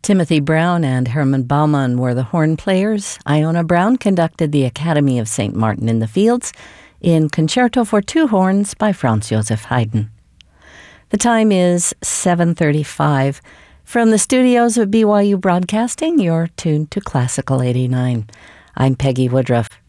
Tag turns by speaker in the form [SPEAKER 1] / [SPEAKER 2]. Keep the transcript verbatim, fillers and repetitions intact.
[SPEAKER 1] Timothy Brown and Herman Baumann were the horn players. Iona Brown conducted the Academy of Saint Martin in the Fields in Concerto for Two Horns by Franz Joseph Haydn. The time is seven thirty-five. From the studios of B Y U Broadcasting, you're tuned to Classical eighty-nine. I'm Peggy Woodruff.